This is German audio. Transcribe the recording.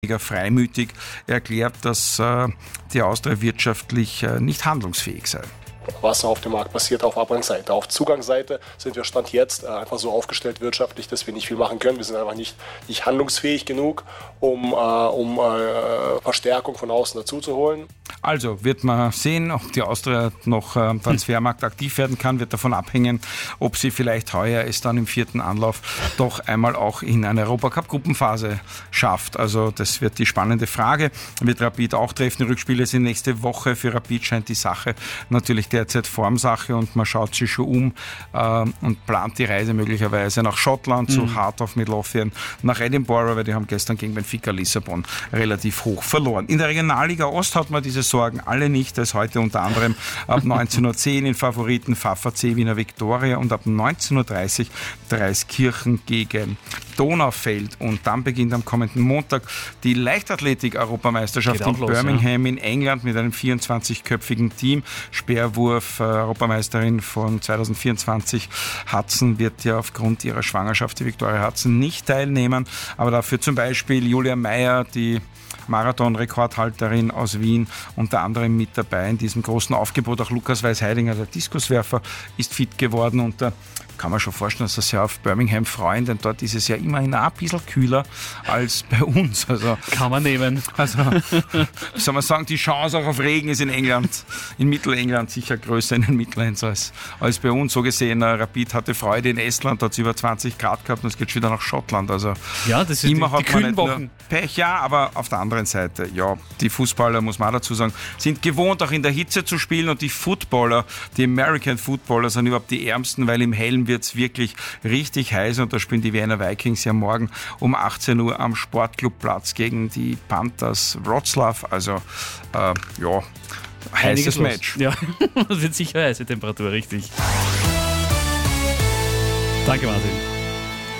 freimütig erklärt, dass die Austria wirtschaftlich nicht handlungsfähig sei. Was auf dem Markt passiert auf Abgangsseite. Auf Zugangsseite sind wir Stand jetzt einfach so aufgestellt wirtschaftlich, dass wir nicht viel machen können. Wir sind einfach nicht handlungsfähig genug, um Verstärkung von außen dazu zu holen. Also wird man sehen, ob die Austria noch am Transfermarkt aktiv werden kann, wird davon abhängen, ob sie vielleicht heuer es dann im 4. Anlauf doch einmal auch in eine Europacup-Gruppenphase schafft. Also das wird die spannende Frage. Wird Rapid auch treffen? Die Rückspiele sind nächste Woche. Für Rapid scheint die Sache natürlich derzeit Formsache und man schaut sich schon und plant die Reise möglicherweise nach Schottland, zu Heart of Midlothian, nach Edinburgh, weil die haben gestern gegen Benfica Lissabon relativ hoch verloren. In der Regionalliga Ost hat man diese Sorgen alle nicht. Da ist heute unter anderem ab 19.10 Uhr in Favoriten VfC Wiener Viktoria und ab 19.30 Uhr Dreiskirchen gegen Donaufeld. Und dann beginnt am kommenden Montag die Leichtathletik-Europameisterschaft in Birmingham in England mit einem 24-köpfigen Team. Speerwurf, Europameisterin von 2024 Hudson wird ja aufgrund ihrer Schwangerschaft, die Viktoria Hudson, nicht teilnehmen. Aber dafür zum Beispiel Julia Meyer, die Marathon-Rekordhalterin aus Wien, unter anderem mit dabei in diesem großen Aufgebot. Auch Lukas Weiß-Heidinger, der Diskuswerfer, ist fit geworden und da kann man schon vorstellen, dass das ja auf Birmingham freuen, denn dort ist es ja immerhin auch ein bisschen kühler als bei uns. Also, kann man nehmen. Also, soll man sagen, die Chance auch auf Regen ist in England, in Mittelengland sicher größer in den Midlands als bei uns. So gesehen, Rapid hatte Freude in Estland, da hat es über 20 Grad gehabt und es geht schon wieder nach Schottland. Also ja, das sind immer die hat man kühlen Wochen. Pech, ja, aber auf der anderen Seite, ja, die Fußballer, muss man auch dazu sagen, sind gewohnt, auch in der Hitze zu spielen und die Footballer, die American Footballer sind überhaupt die ärmsten, weil im Hellen wird es wirklich richtig heiß und da spielen die Vienna Vikings ja morgen um 18 Uhr am Sportclubplatz gegen die Panthers Wroclaw. Also, ja, heißes Match. Ja, das wird sicher heiße Temperatur, richtig. Danke, Martin.